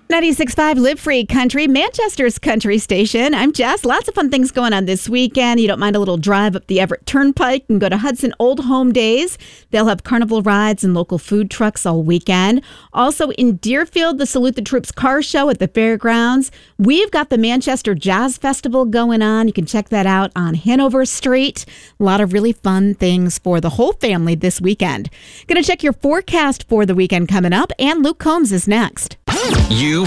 96.5 Live Free Country, Manchester's country station. I'm Jess. Lots of fun things going on this weekend. You don't mind a little drive up the Everett Turnpike and go to Hudson Old Home Days. They'll have carnival rides and local food trucks all weekend. Also in Deerfield, the Salute the Troops car show at the fairgrounds. We've got the Manchester Jazz Festival going on. You can check that out on Hanover Street. A lot of really fun things for the whole family this weekend. Going to check your forecast for the weekend coming up, and Luke Combs is next. You